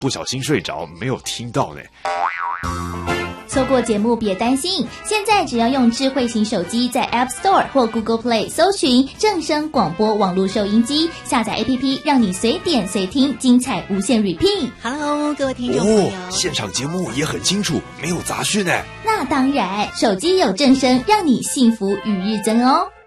不小心睡着没有听到呢。 错过节目别担心，现在只要用智慧型手机在 App Store 或 Google Play 搜寻正声广播网络收音机，下载 APP 让你随点随听，精彩无限 repeat。Hello， 各位听众朋友， 现场节目也很清楚，没有杂讯呢。 那当然，手机有正声，让你幸福与日增哦。